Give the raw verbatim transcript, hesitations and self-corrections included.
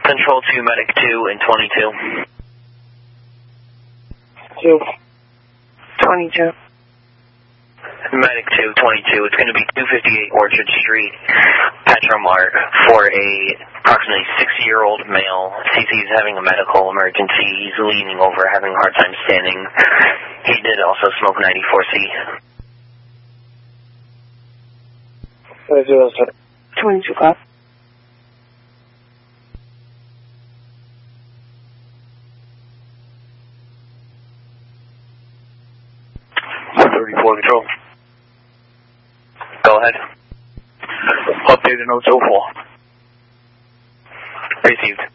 Control two, Medic two, and twenty-two. two. twenty-two. Medic two, twenty-two. It's going to be two fifty-eight Orchard Street, Petromart, for a approximately sixty-year-old male. C C is having a medical emergency. He's leaning over, having a hard time standing. He did also smoke ninety-four C. twenty-two, cop. thirty-four Control. Go ahead. Updated notes oh four. Received.